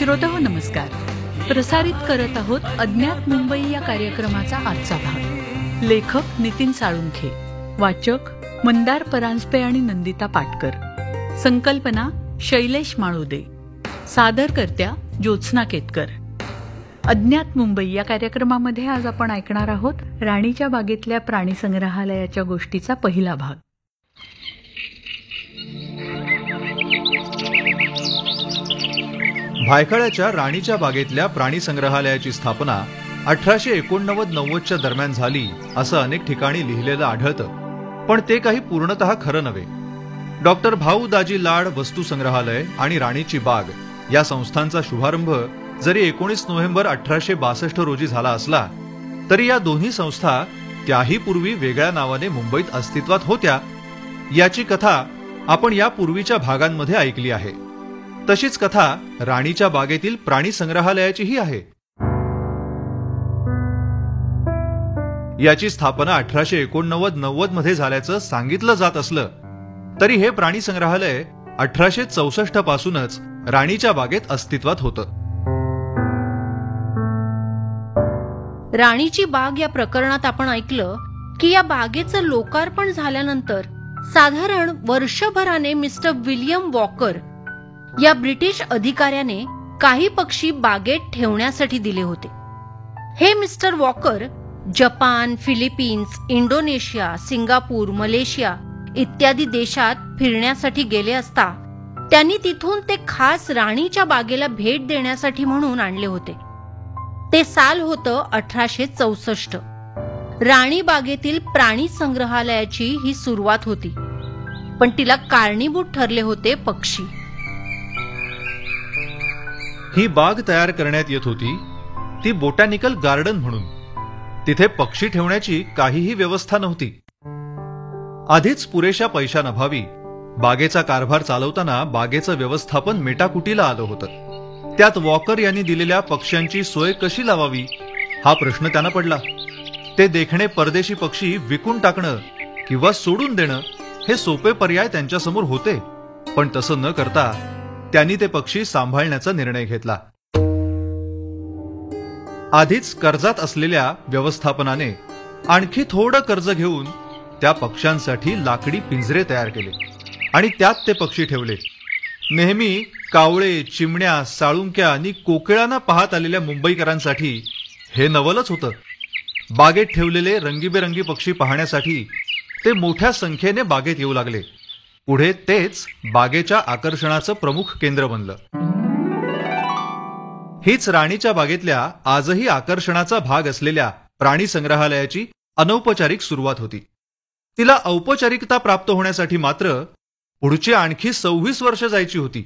श्रोतेहो नमस्कार. प्रसारित करत आहोत अज्ञात मुंबई या कार्यक्रमाचा आजचा भाग. लेखक नितीन साळुंखे, वाचक मंदार परांजपे आणि नंदिता पाटकर, संकल्पना शैलेश माळुदे, सादरकर्त्या ज्योत्स्ना केतकर. अज्ञात मुंबई या कार्यक्रमामध्ये आज आपण ऐकणार आहोत राणीच्या बागेतल्या प्राणी संग्रहालयाच्या गोष्टीचा पहिला भाग. भायखळ्याच्या राणीच्या बागेतल्या प्राणी संग्रहालयाची स्थापना 1889-90च्या दरम्यान झाली असं अनेक ठिकाणी लिहिलेलं आढळतं, पण ते काही पूर्णतः खरं नव्हे. डॉक्टर भाऊ दाजी लाड वस्तू संग्रहालय आणि राणीची बाग या संस्थांचा शुभारंभ जरी 19 नोव्हेंबर 1862 रोजी झाला असला तरी या दोन्ही संस्था त्याही पूर्वी वेगळ्या नावाने मुंबईत अस्तित्वात होत्या याची कथा आपण या पूर्वीच्या भागांमध्ये ऐकली आहे. तशीच कथा राणीच्या बागेतील प्राणी संग्रहालयाचीही आहे. याची स्थापना 1889-90 मध्ये झाल्याचं सांगितलं जात असलं तरी हे प्राणी संग्रहालय 1864 पासूनच राणीच्या बागेत अस्तित्वात होतं. राणीची बाग या प्रकरणात आपण ऐकलं की या बागेचं लोकार्पण झाल्यानंतर साधारण वर्षभराने मिस्टर विल्यम वॉकर या ब्रिटिश अधिकाऱ्याने काही पक्षी बागेत ठेवण्यासाठी दिले होते. हे mister walker Japan, Philippines, Indonesia, Singapore, Malaysia इत्यादी देशात फिरण्यासाठी गेले असता त्यांनी तिथून ते खास राणीच्या बागेला भेट देण्यासाठी म्हणून आणले होते. ते साल होतं 1864. राणी बागेतील प्राणी संग्रहालयाची ही सुरुवात होती, पण तिला कारणीभूत ठरले होते पक्षी. ही बाग तयार करण्यात येत होती ती बोटॅनिकल गार्डन म्हणून. तिथे पक्षी ठेवण्याची काहीही व्यवस्था नव्हती. आधीच पुरेशा पैशांअभावी बागेचा कारभार चालवताना बागेचं व्यवस्थापन मेटाकुटीला आलं होतं. त्यात वॉकर यांनी दिलेल्या पक्ष्यांची सोय कशी लावावी हा प्रश्न त्यांना पडला. ते देखणे परदेशी पक्षी विकून टाकणं किंवा सोडून देणं हे सोपे पर्याय त्यांच्यासमोर होते, पण तसं न करता त्यांनी ते पक्षी सांभाळण्याचा निर्णय घेतला. आधीच कर्जात असलेल्या व्यवस्थापनाने आणखी थोडं कर्ज घेऊन त्या पक्ष्यांसाठी लाकडी पिंजरे तयार केले आणि त्यात ते पक्षी ठेवले. नेहमी कावळे, चिमण्या, साळुंक्या आणि कोकिळांना पाहत आलेल्या मुंबईकरांसाठी हे नवलच होतं. बागेत ठेवलेले रंगीबेरंगी पक्षी पाहण्यासाठी ते मोठ्या संख्येने बागेत येऊ लागले. पुढे तेच बागेच्या आकर्षणाचं प्रमुख केंद्र बनलं. हीच राणीच्या बागेतल्या आजही आकर्षणाचा भाग असलेल्या प्राणी संग्रहालयाची अनौपचारिक सुरुवात होती. तिला औपचारिकता प्राप्त होण्यासाठी मात्र पुढची आणखी 26 वर्ष जायची होती.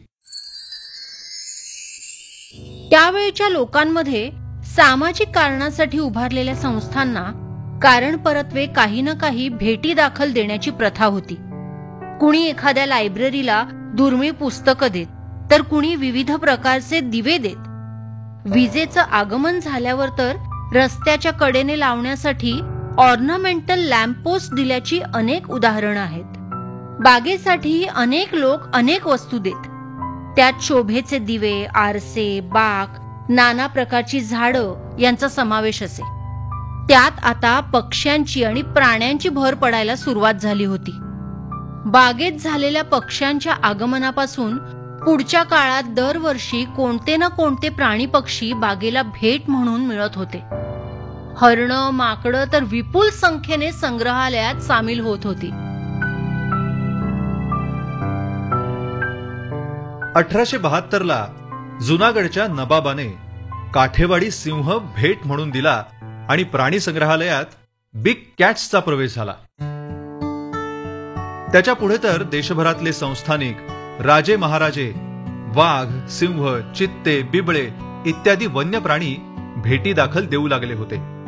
त्यावेळच्या लोकांमध्ये सामाजिक कारणासाठी उभारलेल्या संस्थांना कारण परत्वे काही ना काही भेटी दाखल देण्याची प्रथा होती. कुणी एखाद्या लायब्ररीला दुर्मिळ पुस्तकं देत, तर कुणी विविध प्रकारचे दिवे देत. विजेचं आगमन झाल्यावर तर रस्त्याच्या कडेने लावण्यासाठी ऑर्नामेंटल लॅम्पपोस्ट दिल्याची अनेक उदाहरणं आहेत. बागेसाठी अनेक लोक अनेक वस्तू देत. त्यात शोभेचे दिवे, आरसे, बाक, नाना प्रकारची झाडं यांचा समावेश असे. त्यात आता पक्ष्यांची आणि प्राण्यांची भर पडायला सुरुवात झाली होती. बागेत झालेल्या पक्ष्यांच्या आगमनापासून पुढच्या काळात दरवर्षी कोणते ना कोणते प्राणी पक्षी बागेला भेट म्हणून मिळत होते. हरणं, माकडं तर विपुल संख्येने संग्रहालयात सामील होत होती. 1872ला जुनागडच्या नबाबाने काठेवाडी सिंह भेट म्हणून दिला आणि प्राणी संग्रहालयात बिग कॅट्सचा प्रवेश झाला. त्याच्या पुढे तर देशभरातले संस्थानिक, राजे महाराजे वाघ, सिंह, चित्ते, बिबळे इत्यादी वन्य प्राणी भेटी दाखल देऊ लागले होते.